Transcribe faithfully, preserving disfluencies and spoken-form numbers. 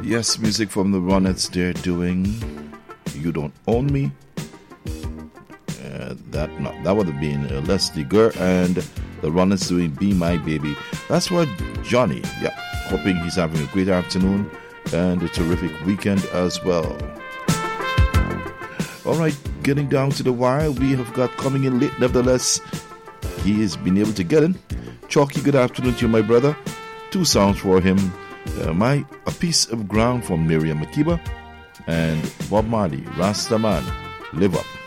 Yes, music from the Ronettes. They're doing You Don't Own Me. Uh, that no, that would have been uh, Leslie Gurr, and the Ronettes doing Be My Baby. That's what Johnny, yeah, hoping he's having a great afternoon and a terrific weekend as well. Alright, getting down to the wire, we have got coming in late, nevertheless, he has been able to get in. Chalky, good afternoon to you, my brother. Two songs for him. Uh, my A Piece of Ground from Miriam Makeba, and Bob Marley, Rastaman, Live Up.